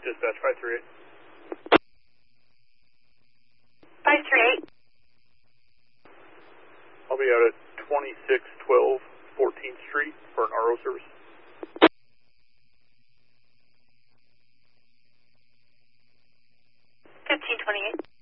Dispatch 538. 538. I'll be out at 2612 14th Street for an RO service. 1528.